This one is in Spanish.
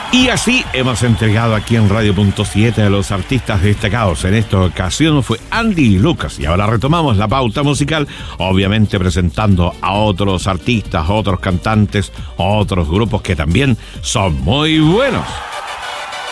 Y así hemos entregado aquí en Radio.7 a los artistas destacados. En esta ocasión fue Andy Lucas. Y ahora retomamos la pauta musical, obviamente presentando a otros artistas, otros cantantes, otros grupos que también son muy buenos.